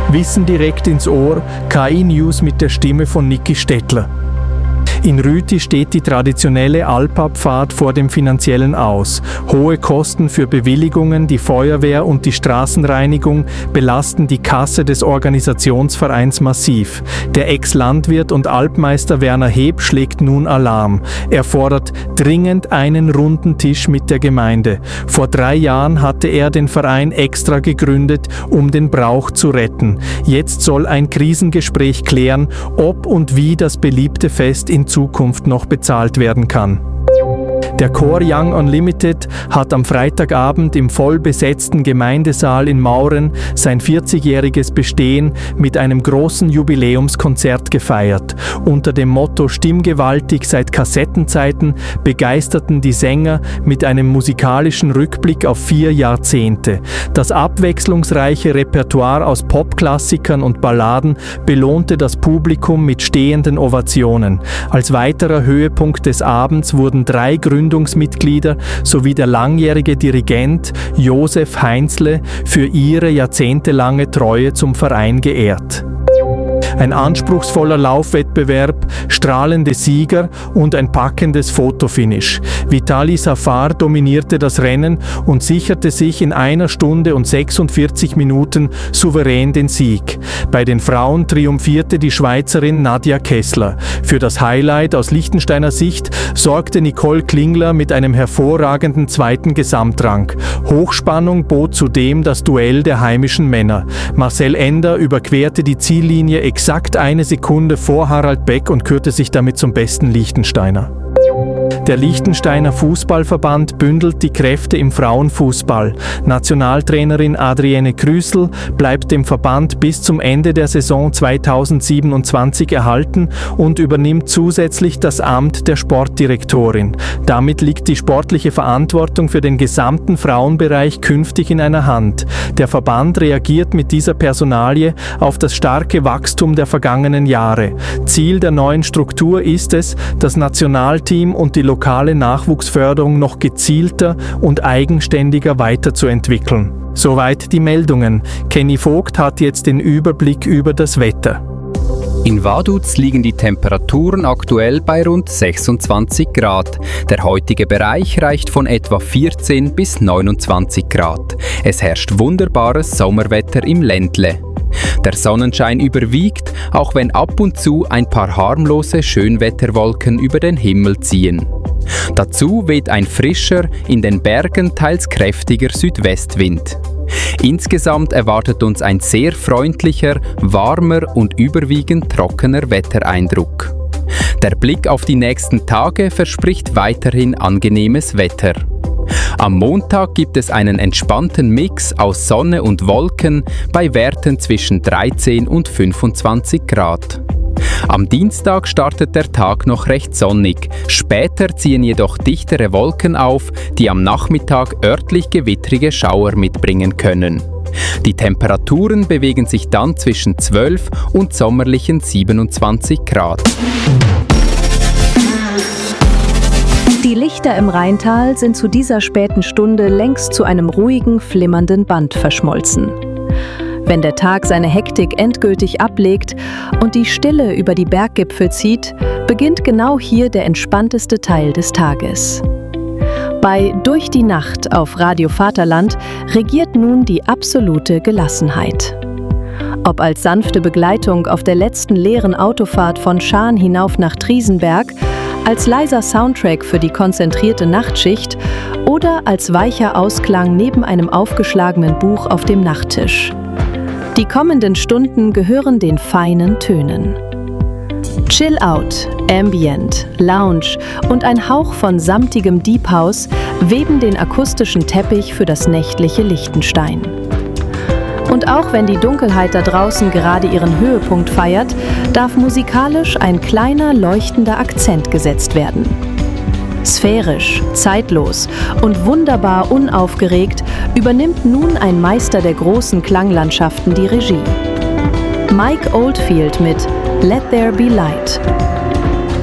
Wissen direkt ins Ohr, KI News mit der Stimme von Niki Stettler. In Rüti steht die traditionelle Alpabfahrt vor dem Finanziellen Aus. Hohe Kosten für Bewilligungen, die Feuerwehr und die Straßenreinigung belasten die Kasse des Organisationsvereins massiv. Der Ex-Landwirt und Alpmeister Werner Heb schlägt nun Alarm. Er fordert dringend einen runden Tisch mit der Gemeinde. Vor 3 Jahren hatte er den Verein extra gegründet, um den Brauch zu retten. Jetzt soll ein Krisengespräch klären, ob und wie das beliebte Fest in Zukunft noch bezahlt werden kann. Der Chor Young Unlimited hat am Freitagabend im vollbesetzten Gemeindesaal in Mauren sein 40-jähriges Bestehen mit einem großen Jubiläumskonzert gefeiert. Unter dem Motto Stimmgewaltig seit Kassettenzeiten begeisterten die Sänger mit einem musikalischen Rückblick auf 4 Jahrzehnte. Das abwechslungsreiche Repertoire aus Popklassikern und Balladen belohnte das Publikum mit stehenden Ovationen. Als weiterer Höhepunkt des Abends wurden 3 Gründungsmitglieder sowie der langjährige Dirigent Josef Heinzle für ihre jahrzehntelange Treue zum Verein geehrt. Ein anspruchsvoller Laufwettbewerb, strahlende Sieger und ein packendes Fotofinish. Vitali Safar dominierte das Rennen und sicherte sich in 1 Stunde und 46 Minuten souverän den Sieg. Bei den Frauen triumphierte die Schweizerin Nadja Kessler. Für das Highlight aus Liechtensteiner Sicht sorgte Nicole Klingler mit einem hervorragenden 2. Gesamtrang. Hochspannung bot zudem das Duell der heimischen Männer. Marcel Ender überquerte die Ziellinie exakt 1 Sekunde vor Harald Beck und kürte sich damit zum besten Liechtensteiner. Der Liechtensteiner Fußballverband bündelt die Kräfte im Frauenfußball. Nationaltrainerin Adrienne Krüsel bleibt dem Verband bis zum Ende der Saison 2027 erhalten und übernimmt zusätzlich das Amt der Sportdirektorin. Damit liegt die sportliche Verantwortung für den gesamten Frauenbereich künftig in einer Hand. Der Verband reagiert mit dieser Personalie auf das starke Wachstum der vergangenen Jahre. Ziel der neuen Struktur ist es, das Nationalteam und die lokale Nachwuchsförderung noch gezielter und eigenständiger weiterzuentwickeln. Soweit die Meldungen. Kenny Vogt hat jetzt den Überblick über das Wetter. In Vaduz liegen die Temperaturen aktuell bei rund 26 Grad. Der heutige Bereich reicht von etwa 14 bis 29 Grad. Es herrscht wunderbares Sommerwetter im Ländle. Der Sonnenschein überwiegt, auch wenn ab und zu ein paar harmlose Schönwetterwolken über den Himmel ziehen. Dazu weht ein frischer, in den Bergen teils kräftiger Südwestwind. Insgesamt erwartet uns ein sehr freundlicher, warmer und überwiegend trockener Wettereindruck. Der Blick auf die nächsten Tage verspricht weiterhin angenehmes Wetter. Am Montag gibt es einen entspannten Mix aus Sonne und Wolken bei Werten zwischen 13 und 25 Grad. Am Dienstag startet der Tag noch recht sonnig, später ziehen jedoch dichtere Wolken auf, die am Nachmittag örtlich gewittrige Schauer mitbringen können. Die Temperaturen bewegen sich dann zwischen 12 und sommerlichen 27 Grad. Die Lichter im Rheintal sind zu dieser späten Stunde längst zu einem ruhigen, flimmernden Band verschmolzen. Wenn der Tag seine Hektik endgültig ablegt und die Stille über die Berggipfel zieht, beginnt genau hier der entspannteste Teil des Tages. Bei Durch die Nacht auf Radio Vaterland regiert nun die absolute Gelassenheit. Ob als sanfte Begleitung auf der letzten leeren Autofahrt von Schaan hinauf nach Triesenberg, als leiser Soundtrack für die konzentrierte Nachtschicht oder als weicher Ausklang neben einem aufgeschlagenen Buch auf dem Nachttisch. Die kommenden Stunden gehören den feinen Tönen. Chill Out, Ambient, Lounge und ein Hauch von samtigem Deep House weben den akustischen Teppich für das nächtliche Liechtenstein. Und auch wenn die Dunkelheit da draußen gerade ihren Höhepunkt feiert, darf musikalisch ein kleiner leuchtender Akzent gesetzt werden. Sphärisch, zeitlos und wunderbar unaufgeregt übernimmt nun ein Meister der großen Klanglandschaften die Regie. Mike Oldfield mit Let There Be Light.